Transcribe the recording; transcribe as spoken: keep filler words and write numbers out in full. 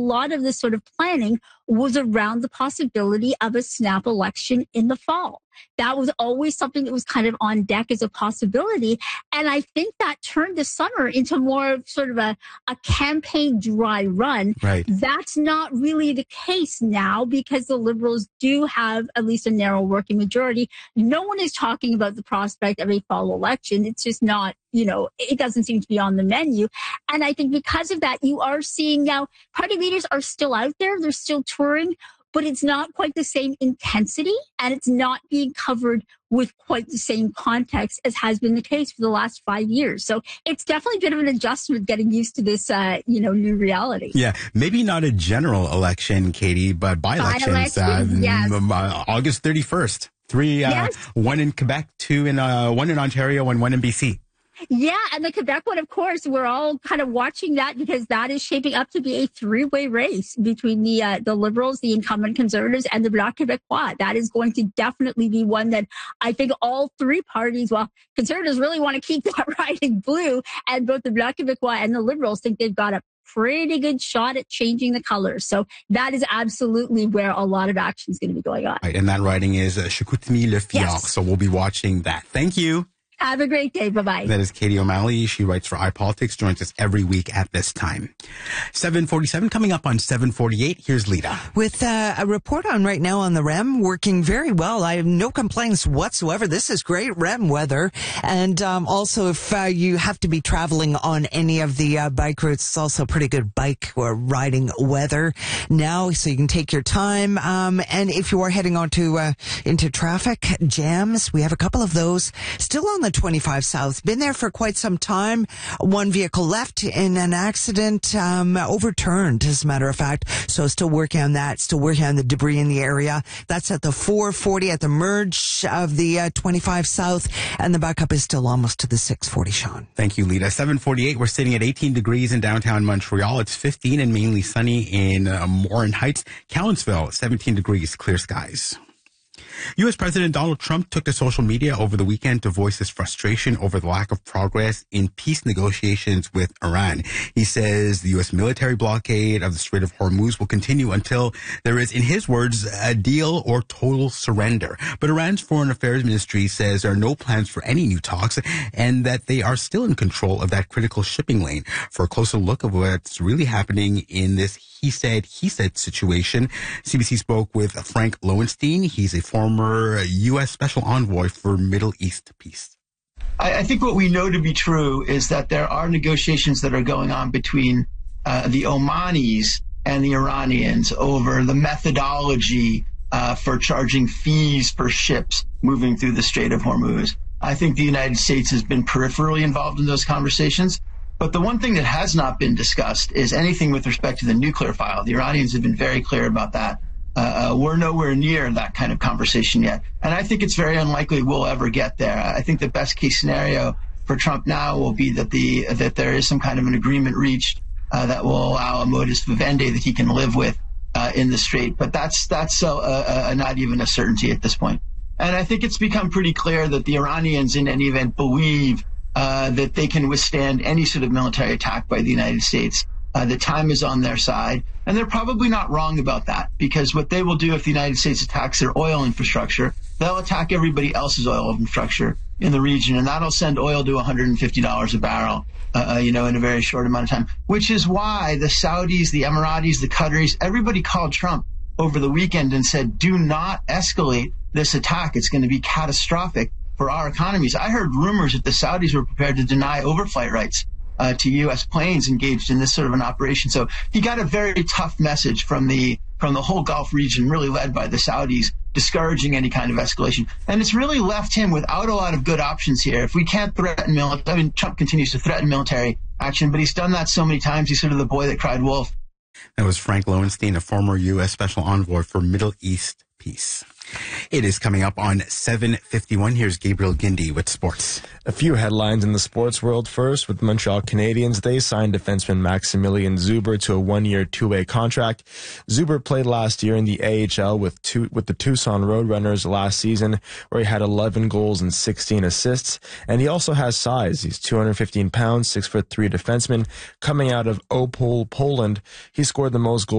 lot of this sort of planning was around the possibility of a snap election in the fall. That was always something that was kind of on deck as a possibility. And I think that turned the summer into more of sort of a, a campaign dry run. Right. That's not really the case now because the Liberals do have at least a narrow working majority. No one is talking about the prospect of a fall election. It's just not, you know, it doesn't seem to be on the menu. And I think because of that, you are seeing now party leaders are still out there. They're still touring, but it's not quite the same intensity and it's not being covered with quite the same context as has been the case for the last five years. So it's definitely a bit of an adjustment getting used to this, uh, you know, new reality. Yeah, maybe not a general election, Katie, but by-elections. By uh, yes. uh, August thirty-first. Three, uh, yes. one in Quebec, two in, uh, one in Ontario, and one in B C. Yeah, and the Quebec one, of course, we're all kind of watching that because that is shaping up to be a three-way race between the uh, the Liberals, the incumbent Conservatives, and the Bloc Québécois. That is going to definitely be one that I think all three parties, well, Conservatives really want to keep that riding blue, and both the Bloc Québécois and the Liberals think they've got a pretty good shot at changing the colors. So that is absolutely where a lot of action is going to be going on. Right, and that riding is uh, Chicoutimi-Le Fjord, yes. So we'll be watching that. Thank you. Have a great day. Bye-bye. That is Katie O'Malley. She writes for iPolitics, joins us every week at this time. seven forty-seven coming up on seven forty-eight. Here's Lita. With uh, a report on right now on the R E M, working very well. I have no complaints whatsoever. This is great R E M weather. And um, also, if uh, you have to be traveling on any of the uh, bike routes, it's also pretty good bike or riding weather now, so you can take your time. Um, and if you are heading on to, uh, into traffic jams, we have a couple of those still on the twenty-five South. Been there for quite some time. One vehicle left in an accident, um, overturned, as a matter of fact. So still working on that, still working on the debris in the area. That's at the four forty at the merge of the uh, twenty-five South, and the backup is still almost to the six forty, Sean. Thank you, Lita. seven forty-eight, we're sitting at eighteen degrees in downtown Montreal. It's fifteen and mainly sunny in uh, Morin Heights. Cowansville, seventeen degrees, clear skies. U S President Donald Trump took to social media over the weekend to voice his frustration over the lack of progress in peace negotiations with Iran. He says the U S military blockade of the Strait of Hormuz will continue until there is, in his words, a deal or total surrender. But Iran's Foreign Affairs Ministry says there are no plans for any new talks and that they are still in control of that critical shipping lane. For a closer look of what's really happening in this he said, he said situation, C B C spoke with Frank Lowenstein. He's a former U S Special Envoy for Middle East peace. I, I think what we know to be true is that there are negotiations that are going on between uh, the Omanis and the Iranians over the methodology uh, for charging fees for ships moving through the Strait of Hormuz. I think the United States has been peripherally involved in those conversations. But the one thing that has not been discussed is anything with respect to the nuclear file. The Iranians have been very clear about that. Uh, uh, we're nowhere near that kind of conversation yet. And I think it's very unlikely we'll ever get there. I think the best case scenario for Trump now will be that the that there is some kind of an agreement reached uh, that will allow a modus vivendi that he can live with uh, in the Strait. But that's, that's uh, uh, not even a certainty at this point. And I think it's become pretty clear that the Iranians, in any event, believe Uh, that they can withstand any sort of military attack by the United States. Uh, the time is on their side, and they're probably not wrong about that, because what they will do if the United States attacks their oil infrastructure, they'll attack everybody else's oil infrastructure in the region, and that'll send oil to one hundred fifty dollars a barrel, uh, you know, in a very short amount of time, which is why the Saudis, the Emiratis, the Qataris, everybody called Trump over the weekend and said, do not escalate this attack. It's going to be catastrophic for our economies. I heard rumors that the Saudis were prepared to deny overflight rights uh, to U S planes engaged in this sort of an operation. So he got a very tough message from the from the whole Gulf region, really led by the Saudis, discouraging any kind of escalation. And it's really left him without a lot of good options here. If we can't threaten military, I mean, Trump continues to threaten military action, but he's done that so many times. He's sort of the boy that cried wolf. That was Frank Lowenstein, a former U S Special Envoy for Middle East peace. It is coming up on seven fifty-one. Here's Gabriel Gindi with sports. A few headlines in the sports world first. With the Montreal Canadiens, they signed defenseman Maximilian Zuber to a one-year, two-way contract. Zuber played last year in the A H L with two, with the Tucson Roadrunners last season, where he had eleven goals and sixteen assists. And he also has size. He's two hundred fifteen pounds, six foot three defenseman coming out of Opole, Poland. He scored the most goals